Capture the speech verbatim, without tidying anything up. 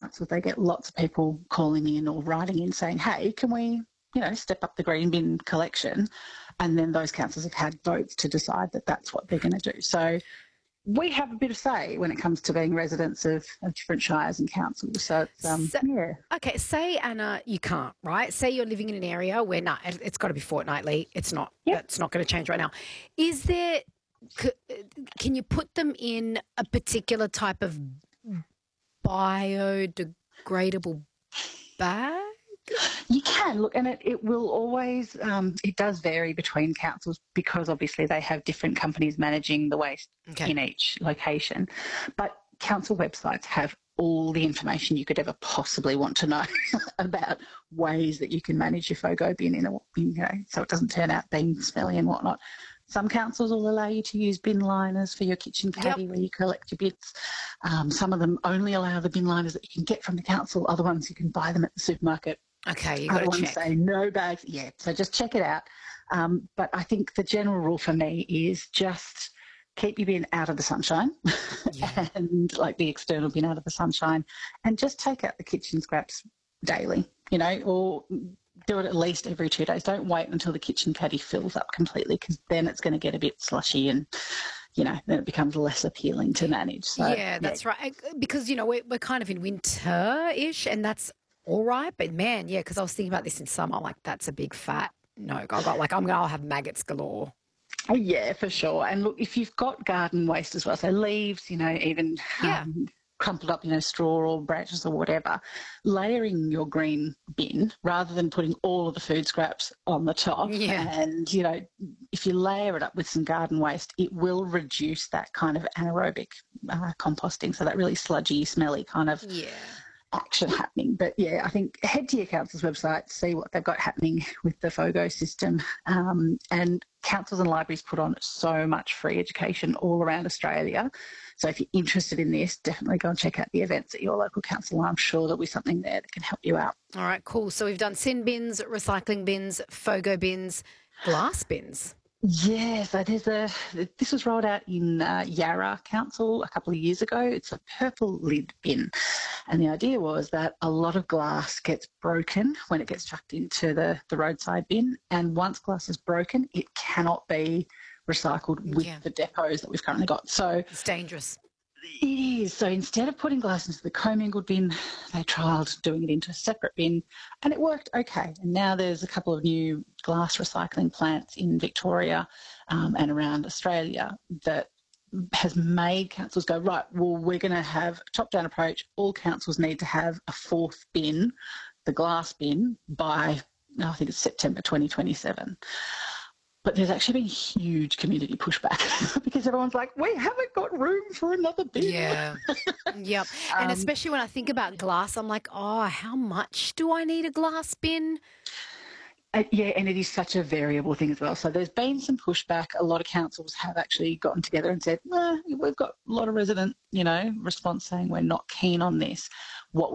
councils, they get lots of people calling in or writing in saying, hey, can we, you know, step up the green bin collection? And then those councils have had votes to decide that that's what they're going to do. So we have a bit of say when it comes to being residents of, of different shires and councils. So it's, um, So, yeah. okay, say, Anna, you can't, right? Say you're living in an area where, no, it's got to be fortnightly. It's not. Yep. It's not going to change right now. Is there, c- can you put them in a particular type of biodegradable bag? You can look, and it, it will always, um, it does vary between councils because obviously they have different companies managing the waste Okay. in each location. But council websites have all the information you could ever possibly want to know about ways that you can manage your FOGO bin in a, you know, so it doesn't turn out being smelly and whatnot. Some councils will allow you to use bin liners for your kitchen caddy Yep. where you collect your bits. Um, some of them only allow the bin liners that you can get from the council. Other ones you can buy them at the supermarket. Okay, you got Other to ones check. say no bags. Yeah, so just check it out. Um, but I think the general rule for me is just keep your bin out of the sunshine Yeah. and like the external bin out of the sunshine, and just take out the kitchen scraps daily, you know, or do it at least every two days. Don't wait until the kitchen caddy fills up completely because then it's going to get a bit slushy and, you know, then it becomes less appealing to manage. So, yeah, that's right. Because, you know, we're, we're kind of in winter-ish and that's all right. But, man, yeah, because I was thinking about this in summer. I'm like, that's a big fat no. I got like, I'm going to have maggots galore. Oh, yeah, for sure. And look, if you've got garden waste as well, so leaves, you know, even Yeah. um, crumpled up, you know, straw or branches or whatever, layering your green bin rather than putting all of the food scraps on the top. Yeah. And, you know, if you layer it up with some garden waste, it will reduce that kind of anaerobic uh, composting, so that really sludgy, smelly kind of Yeah. action happening. But yeah, I think head to your council's website, see what they've got happening with the FOGO system. Um, and councils and libraries put on so much free education all around Australia. So if you're interested in this, definitely go and check out the events at your local council. I'm sure there'll be something there that can help you out. All right, cool. So we've done sin bins, recycling bins, FOGO bins, glass bins. Yeah, so there's a, this was rolled out in uh, Yarra Council a couple of years ago. It's a purple lid bin. And the idea was that a lot of glass gets broken when it gets chucked into the, the roadside bin. And once glass is broken, it cannot be recycled with Yeah. the depots that we've currently got. So It's dangerous. it is. So instead of putting glass into the commingled bin, they trialled doing it into a separate bin, and it worked okay. And now there's a couple of new glass recycling plants in Victoria um, and around Australia that has made councils go, right, well, we're going to have a top-down approach. All councils need to have a fourth bin, the glass bin, by, I think it's September twenty twenty-seven. But there's actually been huge community pushback because everyone's like, we haven't got room for another bin. Yeah. Yep. And Um, especially when I think about glass, I'm like, oh, how much do I need a glass bin? Uh, yeah, and it is such a variable thing as well. So there's been some pushback. A lot of councils have actually gotten together and said, nah, we've got a lot of resident, you know, response saying we're not keen on this. What